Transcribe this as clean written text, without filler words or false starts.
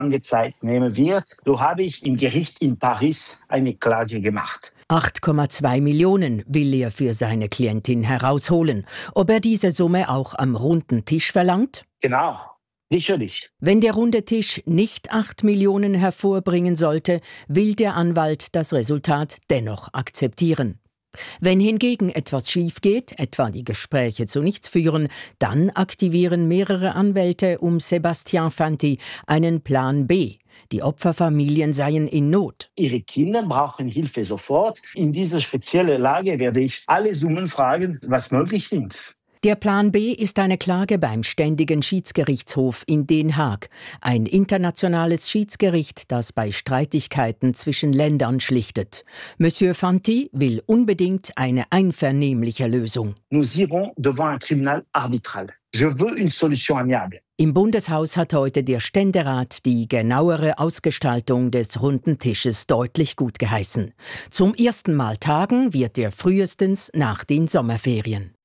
angezeigt nehmen wird, so habe ich im Gericht in Paris eine Klage gemacht. 8,2 Millionen will er für seine Klientin herausholen. Ob er diese Summe auch am runden Tisch verlangt? Genau, sicherlich. Wenn der runde Tisch nicht 8 Millionen hervorbringen sollte, will der Anwalt das Resultat dennoch akzeptieren. Wenn hingegen etwas schief geht, etwa die Gespräche zu nichts führen, dann aktivieren mehrere Anwälte um Sébastien Fanti einen Plan B. Die Opferfamilien seien in Not. Ihre Kinder brauchen Hilfe sofort. In dieser speziellen Lage werde ich alle Summen fragen, was möglich sind. Der Plan B ist eine Klage beim Ständigen Schiedsgerichtshof in Den Haag, ein internationales Schiedsgericht, das bei Streitigkeiten zwischen Ländern schlichtet. Monsieur Fanti will unbedingt eine einvernehmliche Lösung. Nous irons devant un tribunal arbitral. Je veux une solution amiable. Im Bundeshaus hat heute der Ständerat die genauere Ausgestaltung des runden Tisches deutlich gutgeheißen. Zum ersten Mal tagen wird er frühestens nach den Sommerferien.